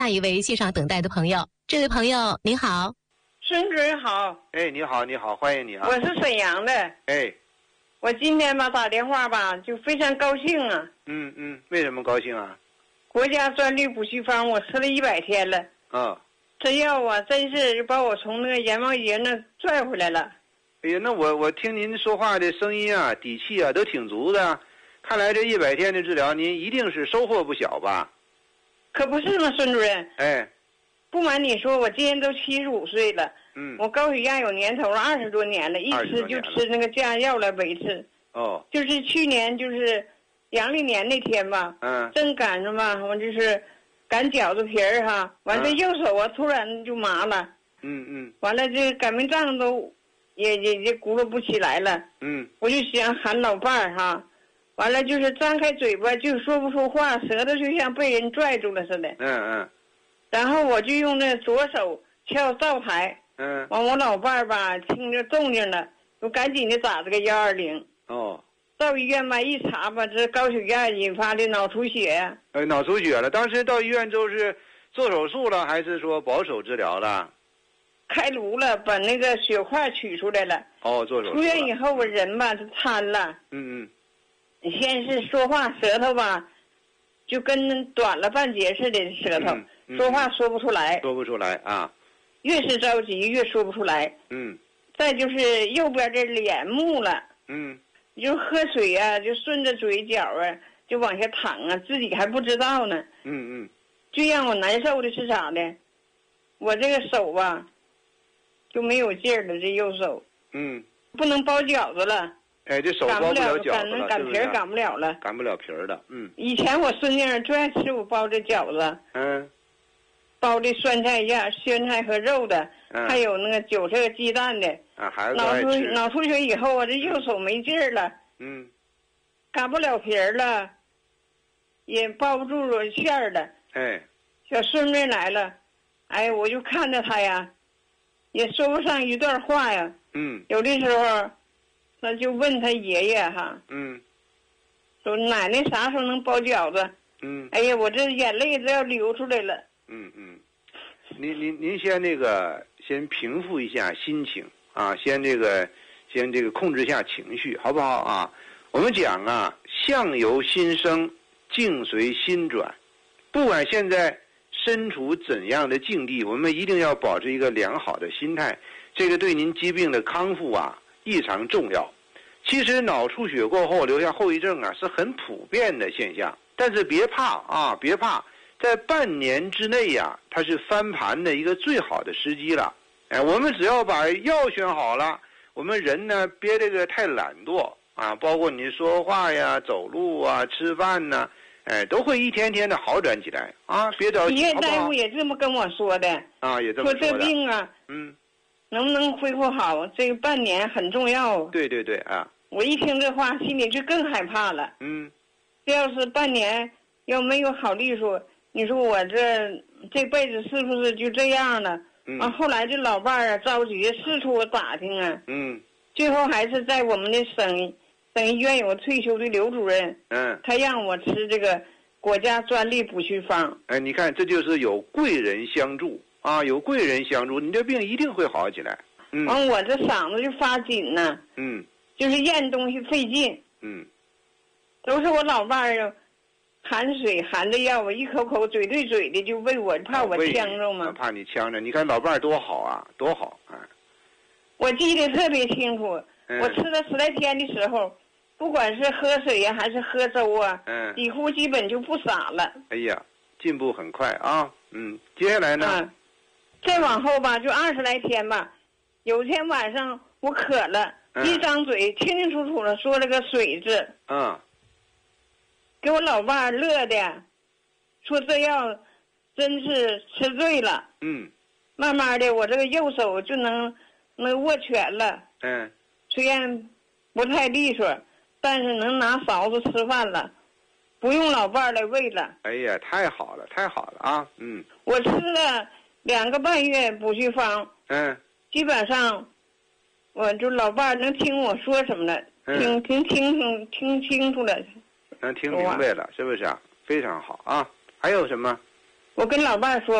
下一位线上等待的朋友，这位朋友您好。 孙主任好。 哎，你好，你好，欢迎你啊！ 我是沈阳的。 哎， 我今天吧打电话吧，就非常高兴啊。 为什么高兴啊？ 国家专利补虚方我吃了100天了。这药啊，真是把我从那个阎王爷那拽回来了。 哎呀，那我听您说话的声音啊，底气啊，都挺足的。看来这100天的治疗，您一定是收获不小吧？ 可不是吗，孙主任？ 哎， 不瞒你说，我今年都75岁了。我高血压有年头了，20多年了，一吃就吃那个降压药来维持。就是去年就是阳历年那天吧，正赶上吧，我就是擀饺子皮儿哈，完这右手啊突然就麻了。完了这擀面杖都也咕噜不起来了。我就想喊老伴儿哈，完了就是张开嘴巴就说不出话，舌头就像被人拽住了似的。然后我就用那左手敲灶台。完我老伴儿吧听着动静了，我赶紧的打这个120。到医院吧一查吧，这高血压引发的脑出血呀。 脑出血了。当时到医院就是做手术了，还是说保守治疗了？ 开颅了，把那个血块取出来了。 做手术。 出院以后我人吧就瘫了。先是说话舌头吧，就跟短了半截似的舌头，说话说不出来。 说不出来啊。 越是着急越说不出来。再就是右边这脸木了。就喝水啊，就顺着嘴角啊，就往下淌啊，自己还不知道呢。最让我难受的是啥呢？我这个手吧，就没有劲儿了，这右手。不能包饺子了。 这手包不了饺子了， 擀皮儿擀不了了。 擀不了皮儿的。 以前我孙女儿最爱吃我包的饺子。包的酸菜馅、酸菜和肉的，还有那个韭菜鸡蛋的。 孩子爱吃。 脑出血以后，我这右手没劲儿了。擀不了皮儿了，也包不住馅儿了。小孙女来了，我就看着他呀，也说不上一段话呀。有的时候，那就问他爷爷哈。说奶奶啥时候能包饺子？哎呀，我这眼泪都要流出来了。 您先先平复一下心情啊，先控制一下情绪，好不好啊？我们讲啊，相由心生，境随心转。不管现在身处怎样的境地，我们一定要保持一个良好的心态，这个对您疾病的康复啊异常重要。其实脑出血过后留下后遗症啊是很普遍的现象，但是别怕啊，别怕。在半年之内呀，它是翻盘的一个最好的时机了。我们只要把药选好了，我们人呢别太懒惰啊，包括你说话呀、走路啊、吃饭呢，都会一天天的好转起来啊！别着急。医院大夫也这么跟我说的啊，也这么说的。 说这病啊，能不能恢复好，这个半年很重要。 对啊。 我一听这话，心里就更害怕了。这要是半年要没有好利索。你说我这辈子是不是就这样了？后来这老伴儿啊着急四处打听啊。最后还是在我们的省医院有个退休的刘主任。他让我吃这个国家专利补虚方。 你看这就是有贵人相助啊，有贵人相助，你这病一定会好起来。 完我这嗓子就发紧呢。就是咽东西费劲。都是我老伴儿含水含着药，我一口口嘴对嘴的就喂我，怕我呛着嘛。 怕你呛着，你看老伴儿多好啊，多好啊！ 我记得特别清楚，我吃了10来天的时候，不管是喝水呀还是喝粥啊，几乎基本就不洒了。 哎呀，进步很快啊！接下来呢？ 再往后吧，就20来天吧。有一天晚上我渴了，一张嘴清清楚楚的说了个水字。给我老伴儿乐的，说这药真是吃对了。慢慢的我这个右手就能握拳了。虽然不太利索，但是能拿勺子吃饭了，不用老伴儿来喂了。 哎呀，太好了，太好了啊！ 我吃了2个半月补虚方。基本上我就老伴儿能听我说什么了，听清楚了。 能听明白了，是不是啊？非常好啊！还有什么？ 我跟老伴说。